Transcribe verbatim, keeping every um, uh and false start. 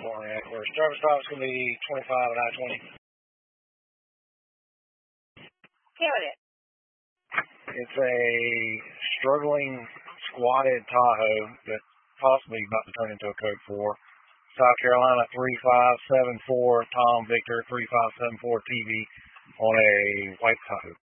Where service drive is going to be twenty-five and I twenty. Count it. It's a struggling squatted Tahoe that's possibly about to turn into a Code four. South Carolina three five seven four, Tom Victor three five seven four T V on a white Tahoe.